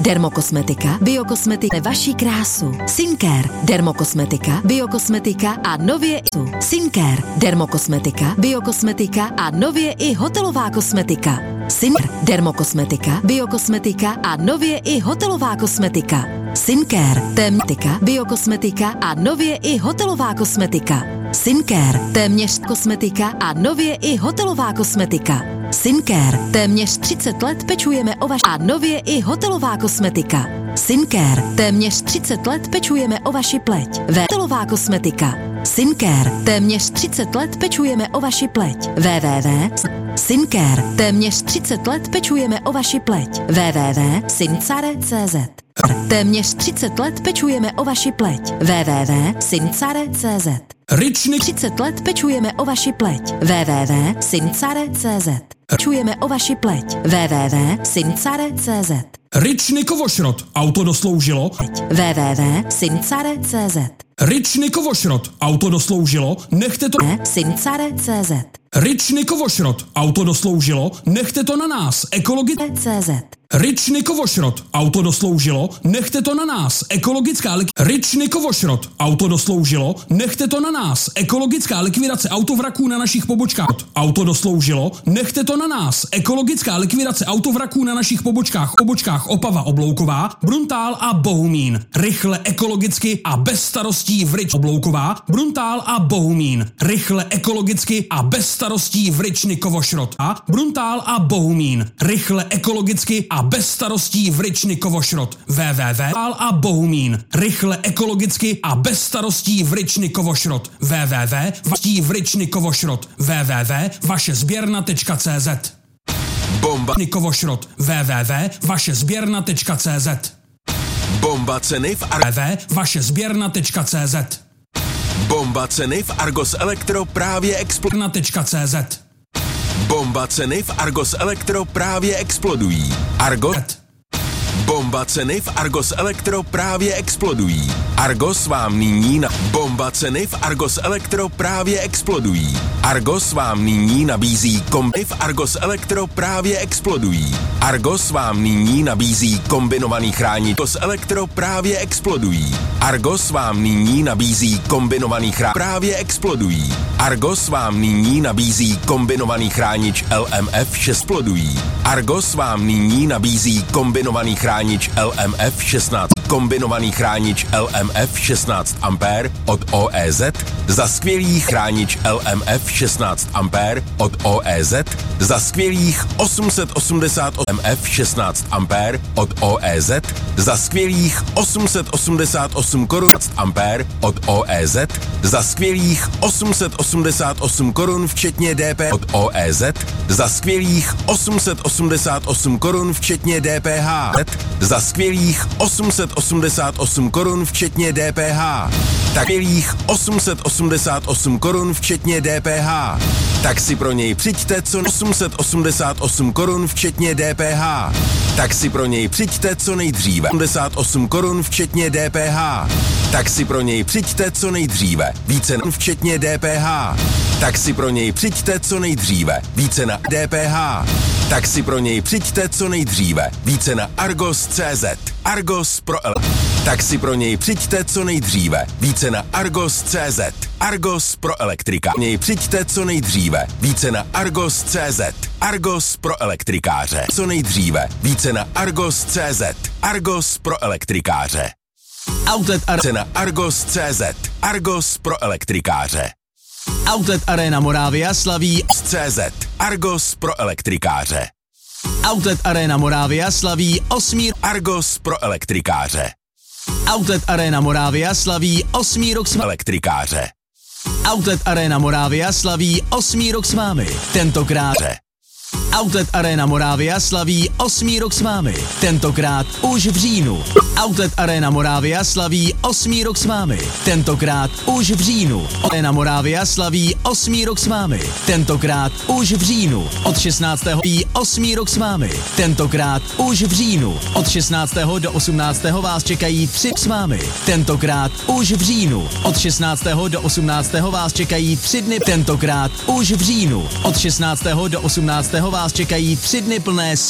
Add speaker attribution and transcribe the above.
Speaker 1: Dermokosmetika, biokosmetika vaší krásu. Skincare, dermokosmetika, biokosmetika a nově Skincare, dermokosmetika, biokosmetika a nově i hotelová kosmetika. Skincare, dermokosmetika, biokosmetika a nově i hotelová kosmetika. Skincare, témtika, biokosmetika a nově i hotelová kosmetika. Skincare, téměř kosmetika a nově i hotelová kosmetika. Skincare, téměř 30 let pečujeme o vaši a nově i hotelová kosmetika. Skincare, téměř 30 let pečujeme o vaši pleť. Hotelová kosmetika. Skincare, téměř 30 let pečujeme o vaši pleť. Skincare, téměř 30 let pečujeme o vaši pleť. www.sincare.cz. Téměř 30 let pečujeme o vaši pleť. www.sincare.cz.
Speaker 2: Ričny
Speaker 1: 30 let pečujeme o vaši pleť. www.sincare.cz. Pečujeme o vaši pleť. www.sincare.cz.
Speaker 2: Ričny Kovošrot, auto dosloužilo.
Speaker 1: www.sincare.cz.
Speaker 2: Ričny Kovošrot, auto dosloužilo, nechte to.
Speaker 1: Sincare.cz.
Speaker 2: Ričny Kovošrot, auto dosloužilo, nechte to na nás,
Speaker 1: CZ.
Speaker 2: Ričny Kovošrot, auto dosloužilo, nechte to na nás, ekologická Ričny Kovošrot, auto dosloužilo, nechte to na nás, ekologická likvidace autovraků na našich pobočkách. Auto dosloužilo, nechte to na nás, ekologická likvidace autovraků na našich pobočkách Opava Oblouková, Bruntál a Bohumín. Rychle, ekologicky a bez starostí v Rič Oblouková, Bruntál a Bohumín. Rychle, ekologicky a bez starostí v Ričny Kovošrot a Bruntál a Bohumín. Rychle, ekologicky a bez starostí v Ričny Kovošrot. www. a Bohumín. Rychle, ekologicky a bez starostí v Ričny Kovošrot. www. v Ričny Kovošrot. www.vašezběrna.cz.
Speaker 3: Bomba
Speaker 2: Kovošrot. www.vašezběrna.cz.
Speaker 3: Bomba ceny v
Speaker 2: www.vašezběrna.cz.
Speaker 3: Bomba ceny v Argos Elektro právě
Speaker 2: explodují.cz.
Speaker 3: Bomba ceny v Argos Elektro právě explodují. Bomba ceny v Argos Elektro právě explodují. Argos vám nyní Bomba ceny v Argos Elektro právě explodují. Argos vám nyní nabízí kombi v Argos Elektro právě explodují. Argos vám nyní nabízí kombinovaný chránič. Argos Elektro právě explodují. Argos vám nyní nabízí kombinovaný chránič. Právě explodují. Argos vám nyní nabízí kombinovaný chránič LMF 6 explodují. Argos vám nyní nabízí kombinovaný chránič LMF 16. Kombinovaný chránič LMF 16 A od OEZ za skvělých chránič LMF 16 A od OEZ za skvělých 888 LMF 16 A od OEZ za skvělých 888 korun A od OEZ za skvělých 888 korun včetně DP od OEZ za skvělých 888 korun včetně DPH za skvělých 888 korun včetně DPH. Takvělých 888 korun včetně DPH. Tak si pro něj přijďte co 888 korun včetně DPH. Tak si pro něj přijďte co nejdříve. 88 korun včetně DPH. Tak si pro něj přijďte co nejdříve. Více na včetně DPH. Tak si pro něj přijďte co nejdříve. Více na DPH. Tak si pro něj přijďte co nejdříve. Více na Argos.cz. Argos pro Tak si pro něj přijďte co nejdříve. Více na Argos.cz. Argos pro elektrika. Něj přijďte co nejdříve. Více na Argos.cz. Argos pro elektrikáře. Co nejdříve. Více na Argos.cz. Argos pro elektrikáře. Outlet Arena Argos.cz. Argos pro elektrikáře.
Speaker 4: Outlet Arena Moravia slaví
Speaker 3: CZ. Argos pro elektrikáře.
Speaker 4: Outlet Arena Moravia slaví 8.
Speaker 3: Argos pro elektrikáře.
Speaker 4: Outlet Arena Moravia slaví 8. rok s
Speaker 3: elektrikáře.
Speaker 4: Outlet Arena Moravia slaví 8. rok s vámi. Tentokrát Outlet Arena Moravia slaví 8. rok s vámi. Tentokrát už v říjnu. Outlet Arena Moravia slaví 8. rok s vámi. Tentokrát už v říjnu. Arena Moravia slaví 8. rok s vámi. Tentokrát už v říjnu. Od 16. 8. rok s vámi. Tentokrát už v říjnu. Od 16. do 18. vás čekají 3 s vámi. Tentokrát už v říjnu. Od 16. do 18. vás čekají 3 dny. Tentokrát už v říjnu. Od 16. do 18. vás čekají 3 dny plné